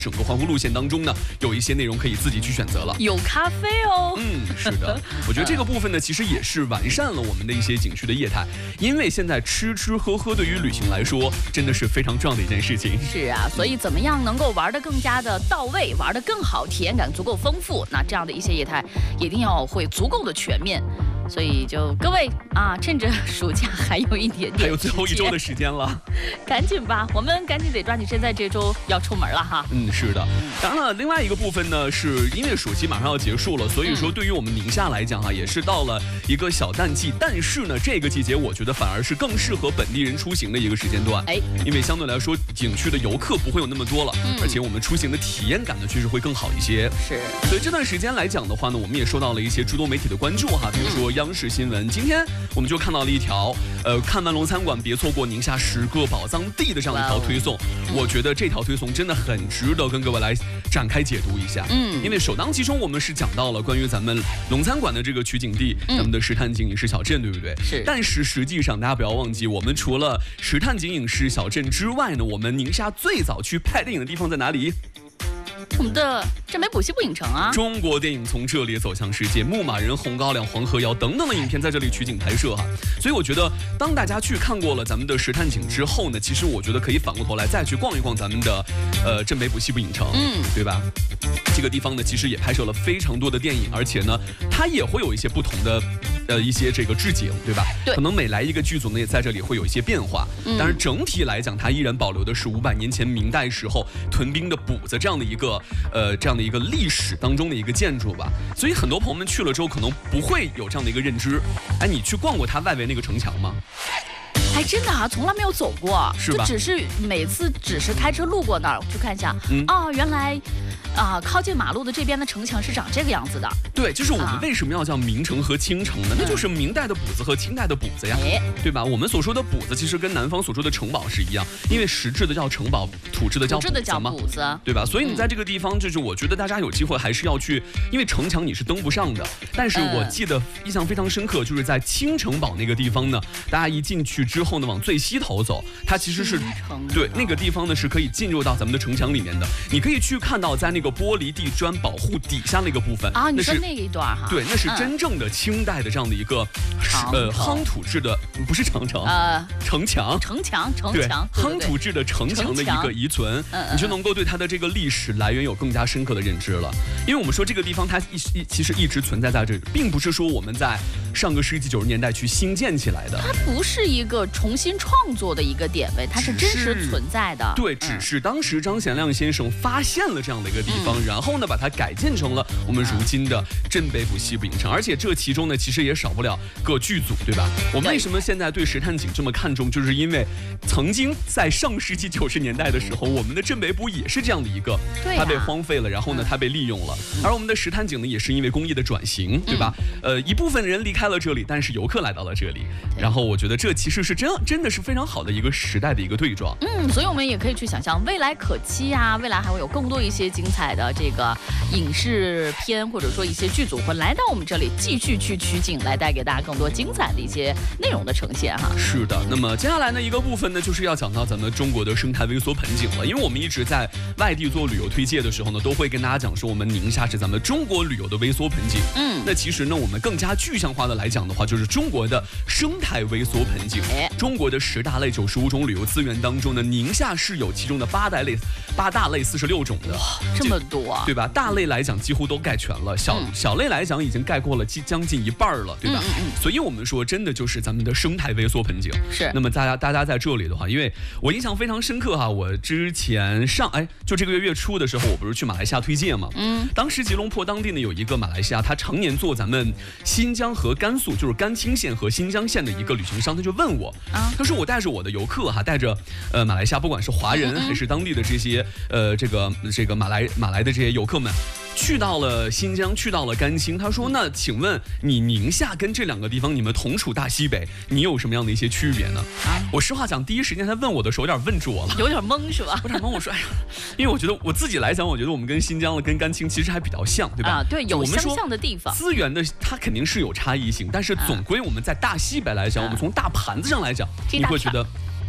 整个环湖路线当中呢，有一些内容可以自己去选择了。 有咖啡哦。 是的，我觉得这个部分呢，其实也是完善了我们的一些景区的业态。因为现在吃吃喝喝对于旅行来说，真的是非常重要的一件事情。 是啊，所以怎么样能够玩得更加的到位，玩得更好，体验感足够丰富，那这样的一些业态一定要会足够的全面。所以就各位啊，趁着暑假还有一点点， 还有最后1周的时间了， 赶紧吧，我们赶紧得抓紧现在这周要出门了哈。 是的。当然了，另外一个部分呢，是因为暑期马上要结束了，所以说对于我们宁夏来讲也是到了一个小淡季。但是呢，这个季节我觉得反而是更适合本地人出行的一个时间段，因为相对来说景区的游客不会有那么多了，而且我们出行的体验感呢确实会更好一些。 是， 所以这段时间来讲的话呢，我们也受到了一些诸多媒体的关注哈，比如说央视新闻，今天我们就看到了一条，看完龙餐馆别错过宁夏10个宝藏地的这样一条推送。我觉得这条推送真的很值得跟各位来展开解读一下。因为首当其冲我们是讲到了关于咱们龙餐馆的这个取景地，咱们的石炭井影视小镇，对不对？ 是。 但是实际上大家不要忘记，我们除了石炭井影视小镇之外呢，我们宁夏最早去拍电影的地方在哪里？ 我们的镇北浦西部影城啊， 中国电影从这里走向世界，牧马人、红高粱、黄河谣等等的影片在这里取景拍摄哈。所以我觉得，当大家去看过了咱们的石炭井之后呢，其实我觉得可以反过头来再去逛一逛咱们的镇北浦西部影城，对吧？这个地方呢，其实也拍摄了非常多的电影，而且呢，它也会有一些不同的一些这个置景，对吧？ 对， 可能每来一个剧组呢，也在这里会有一些变化。但是整体来讲，它依然保留的是500年前明代时候屯兵的补子这样的一个历史当中的一个建筑吧。所以很多朋友们去了之后，可能不会有这样的一个认知。你去逛过它外围那个城墙吗？ 还真的从来没有走过， 是吧？ 就只是每次只是开车路过那儿去看一下，原来靠近马路的这边的城墙是长这个样子的。 对，就是我们为什么要叫明城和清城呢？那就是明代的补子和清代的补子呀，对吧？我们所说的补子其实跟南方所说的城堡是一样，因为实质的叫城堡，土质的叫补子嘛，对吧？所以你在这个地方，就是我觉得大家有机会还是要去，因为城墙你是登不上的。但是我记得印象非常深刻，就是在清城堡那个地方呢，大家一进去之后呢，往最西头走，它其实是对那个地方呢是可以进入到咱们的城墙里面的。你可以去看到在那个玻璃地砖保护底下那个部分啊，你说那一段哈？ 对，那是真正的清代的这样的一个夯土制的，不是城墙，城墙，对，夯土制的城墙的一个遗存，你就能够对它的这个历史来源有更加深刻的认知了。因为我们说这个地方它其实一直存在在这里，并不是说我们在上个世纪90年代去新建起来的， 它不是一个重新创作的一个点位，它是真实存在的。 对，只是当时张贤亮先生发现了这样的一个地方，然后呢把它改建成了我们如今的镇北浦西部影城。而且这其中呢其实也少不了各剧组，对吧？我们为什么现在对石炭井这么看重，就是因为曾经在上世纪90年代的时候，我们的镇北浦也是这样的一个，它被荒废了，然后呢它被利用了。而我们的石炭井呢也是因为工艺的转型，对吧？一部分人离开了这里，但是游客来到了这里，然后我觉得这其实是真的是非常好的一个时代的一个对撞。 所以我们也可以去想象未来可期啊，未来还会有更多一些精彩的这个影视片或者说一些剧组会来到我们这里继续去取景，来带给大家更多精彩的一些内容的呈现哈。 是的，那么接下来呢一个部分呢就是要讲到咱们中国的生态微缩盆景了。因为我们一直在外地做旅游推介的时候呢，都会跟大家讲说我们宁夏是咱们中国旅游的微缩盆景。那其实呢我们更加具象化的来讲的话，就是中国的生态微缩盆景。中国的10大类95种旅游资源当中呢，宁夏是有其中的8大类46种的。 哇，这么多啊， 对吧？大类来讲几乎都盖全了，小类来讲已经盖过了将近1半了，对吧？所以我们说真的就是咱们的生态微缩盆景。 是。 那么大家在这里的话，因为我印象非常深刻哈，我之前就这个月初的时候，我不是去马来西亚推介嘛，当时吉隆坡当地呢有一个马来西亚，他常年做咱们新疆和甘肃，就是甘青县和新疆县的一个旅行商，他就问我，他说我带着我的游客带着马来西亚不管是华人还是当地的这些这个马来的这些游客们，去到了新疆，去到了甘青，他说那请问你宁夏跟这2个地方你们同处大西北，你有什么样的一些区别呢？我实话讲，第一时间他问我的时候有点问住我了， 有点懵是吧？ 有点懵。我说哎呀，因为我觉得我自己来讲，我觉得我们跟新疆跟甘青其实还比较像，对吧？ 对，有相像的地方。 资源的它肯定是有差异性，但是总归我们在大西北来讲，我们从大盘子上来讲，你会觉得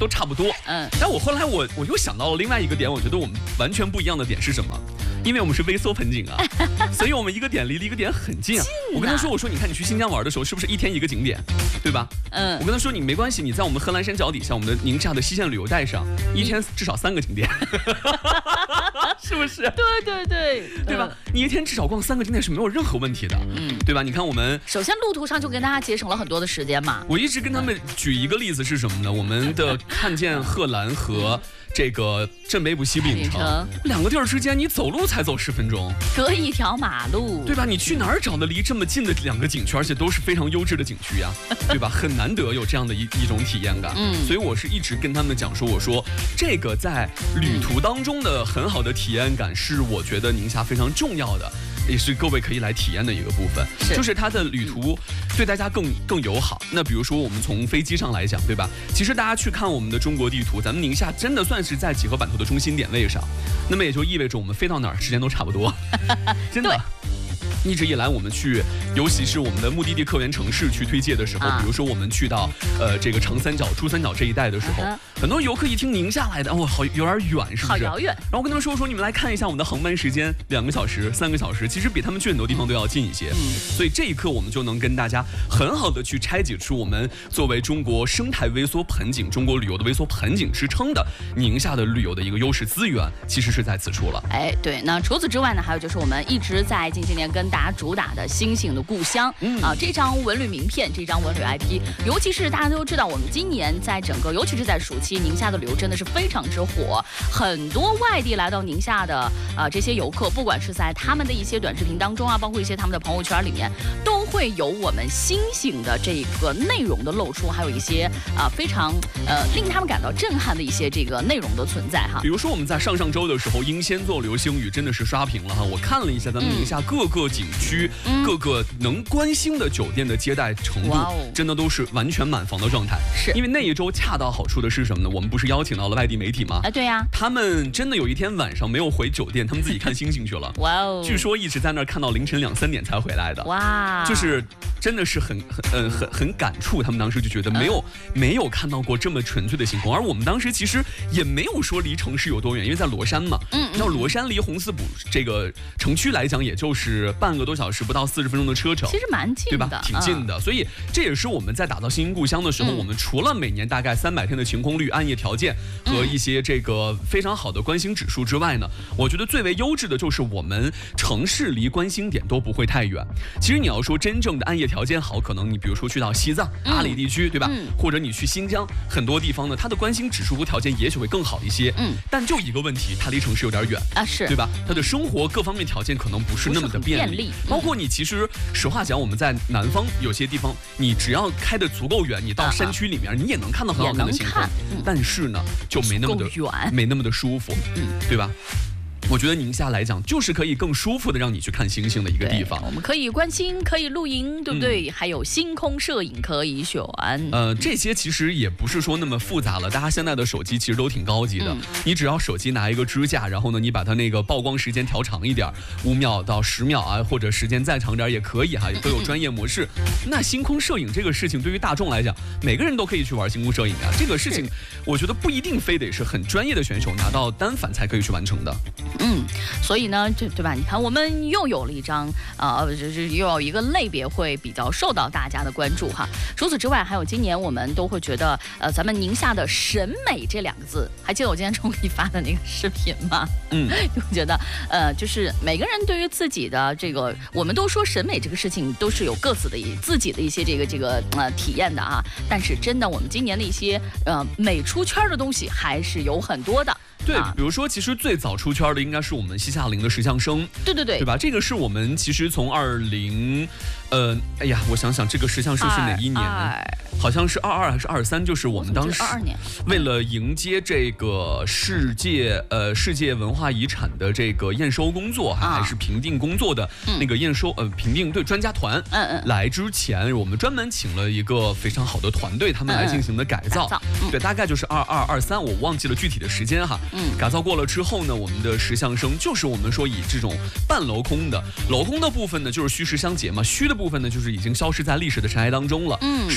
都差不多。但我后来我又想到了另外一个点，我觉得我们完全不一样的点是什么？因为我们是微缩盆景啊，所以我们一个点离一个点很近啊。我跟他说，我说你看你去新疆玩的时候，是不是一天一个景点，对吧？我跟他说你没关系，你在我们贺兰山脚底下，我们的宁夏的西线旅游带上，一天至少3个景点，是不是？对吧？你一天至少逛3个景点是没有任何问题的，对吧？你看我们首先路途上就跟大家节省了很多的时间嘛。 我一直跟他们举一个例子是什么呢？我们的看见贺兰和这个镇北部西部影城2个地儿之间，你走路才走10分钟， 隔一条马路， 对吧？你去哪儿找的离这么近的2个景区，而且都是非常优质的景区呀，对吧？很难得有这样的一种体验感。所以我是一直跟他们讲说，我说这个在旅途当中的很好的体验感，是我觉得宁夏非常重要的。也是各位可以来体验的一个部分，就是它的旅途对大家更友好。那比如说我们从飞机上来讲，对吧？其实大家去看我们的中国地图，咱们宁夏真的算是在几何版图的中心点位上，那么也就意味着我们飞到哪儿时间都差不多，真的。一直以来我们去，尤其是我们的目的地客源城市去推介的时候，比如说我们去到这个长三角、珠三角这一带的时候，很多游客一听宁夏来的，哦，好有点远，是不是？ 好遥远。 然后我跟他们说你们来看一下我们的航班时间，2个小时、3个小时，其实比他们去很多地方都要近一些。所以这一刻我们就能跟大家很好的去拆解出我们作为中国生态微缩盆景、中国旅游的微缩盆景之称的宁夏的旅游的一个优势资源，其实是在此处了。 对。那除此之外呢，还有就是我们一直在近些年跟大家主打的星星的故乡这张文旅名片，这张文旅 IP， 尤其是大家都知道，我们今年在整个，尤其是在暑期，宁夏的旅游真的是非常之火，很多外地来到宁夏的这些游客，不管是在他们的一些短视频当中啊，包括一些他们的朋友圈里面，都会有我们星星的这个内容的露出，还有一些非常令他们感到震撼的一些这个内容的存在哈。 比如说我们在上周的时候，英仙座流星雨真的是刷屏了哈。我看了一下咱们宁夏各个景区、各个能观星的酒店的接待程度，真的都是完全满房的状态。是因为那一周恰到好处的是什么呢？我们不是邀请到了外地媒体吗？ 对呀， 他们真的有一天晚上没有回酒店，他们自己看星星去了。据说一直在那儿看到凌晨2、3点才回来的。就是真的是很感触，他们当时就觉得没有看到过这么纯粹的星空。而我们当时其实也没有说离城市有多远，因为在罗山嘛。要罗山离红四堡这个城区来讲，也就是半个多小时，不到40分钟的车程， 其实蛮近的， 对吧？挺近的。所以这也是我们在打造星星故乡的时候，我们除了每年大概300天的晴空率、暗夜条件和一些这个非常好的观星指数之外呢，我觉得最为优质的就是我们城市离观星点都不会太远。其实你要说真正的暗夜条件好，可能你比如说去到西藏、阿里地区，对吧？或者你去新疆，很多地方呢，它的观星指数和条件也许会更好一些。但就一个问题，它离城市有点远是对吧？它的生活各方面条件可能不是那么的便利。包括你其实实话讲，我们在南方有些地方，你只要开得足够远，你到山区里面，你也能看到很好看的星空。但是呢，就没那么的远，没那么的舒服，对吧？我觉得宁夏来讲，就是可以更舒服的让你去看星星的一个地方。 我们可以观星，可以露营，对不对？还有星空摄影可以选。 这些其实也不是说那么复杂了。大家现在的手机其实都挺高级的，你只要手机拿一个支架，然后呢，你把它那个曝光时间调长一点，5秒到10秒啊，或者时间再长点也可以哈，也都有专业模式。那星空摄影这个事情，对于大众来讲，每个人都可以去玩星空摄影啊。这个事情，我觉得不一定非得是很专业的选手拿到单反才可以去完成的。 所以呢，对吧？你看，我们又有了一张又有一个类别会比较受到大家的关注哈。除此之外，还有今年我们都会觉得，咱们宁夏的审美这2个字，还记得我今天中午给你发的那个视频吗？就觉得，就是每个人对于自己的这个，我们都说审美这个事情都是有各自的自己的一些这个体验的啊。但是真的，我们今年的一些美出圈的东西还是有很多的。 对，比如说，其实最早出圈的应该是我们西夏陵的石像生，对吧？这个是我们其实从哎呀，我想想，这个石像生是哪一年？好像是22还是23，就是我们当时为了迎接这个世界文化遗产的这个验收工作，还是评定工作的那个验收评定对专家团来之前，我们专门请了一个非常好的团队，他们来进行的改造。对，大概就是22、23，我忘记了具体的时间哈。改造过了之后呢，我们的石像生就是我们说以这种半镂空的，镂空的部分呢就是虚实相结嘛，虚的部分呢就是已经消失在历史的尘埃当中了，实的部分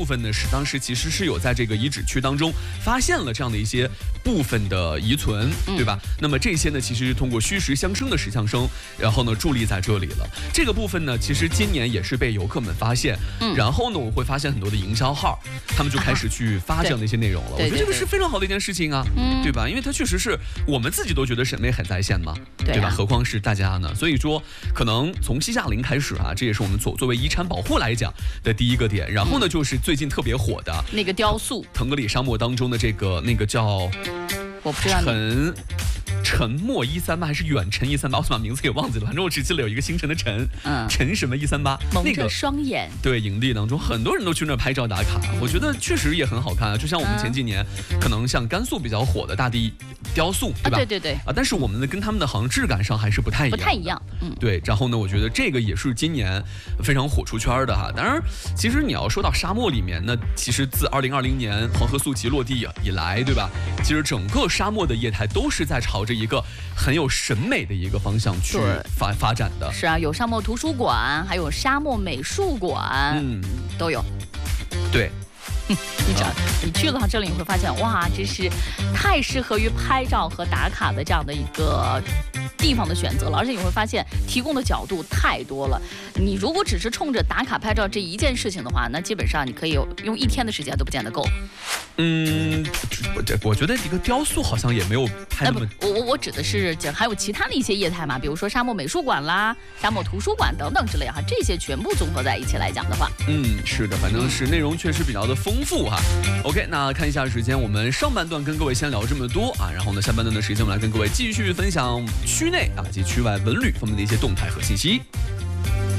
分呢是当时其实是有在这个遗址区当中发现了这样的一些部分的遗存，对吧？那么这些呢其实是通过虚实相生的石像生，然后呢伫立在这里了。这个部分呢其实今年也是被游客们发现，然后呢我会发现很多的营销号，他们就开始去发这样的一些内容了。我觉得这个是非常好的一件事情啊，对吧？因为它确实是我们自己都觉得审美很在线嘛，对吧？何况是大家呢？所以说可能从西夏陵开始啊，这也是我们作为遗产保护来讲的第一个点。然后呢就是最近特别火的那个雕塑， 腾格里沙漠当中的那个叫我不知道沉默138还是远程138，我把名字给忘记了，反正我只记得有一个星辰的辰，辰什么138， 蒙着双眼， 对，营地当中很多人都去那拍照打卡，我觉得确实也很好看啊。就像我们前几年可能像甘肃比较火的大地雕塑，对吧？ 对啊， 但是我们的跟他们的好像质感上还是不太一样，对。然后呢，我觉得这个也是今年非常火出圈的哈。当然，其实你要说到沙漠里面呢，其实自2020年黄河素集落地以来，对吧？其实整个沙漠的业态都是在朝着一个很有审美的一个方向去发展的。 是啊，有沙漠图书馆，还有沙漠美术馆，都有。 对。 你去了这里，你会发现，哇，这是太适合于拍照和打卡的这样的一个地方的选择了，而且你会发现提供的角度太多了。你如果只是冲着打卡拍照这一件事情的话，那基本上你可以用1天的时间都不见得够。 我觉得一个雕塑好像也没有拍那么。 我指的是还有其他的一些业态嘛，比如说沙漠美术馆啦、沙漠图书馆等等之类哈，这些全部综合在一起来讲的话， 是的，反正是内容确实比较的丰富哈。OK， 那看一下时间，我们上半段跟各位先聊这么多啊，然后呢，下半段的时间我们来跟各位继续分享区内及区外文旅方面的一些动态和信息。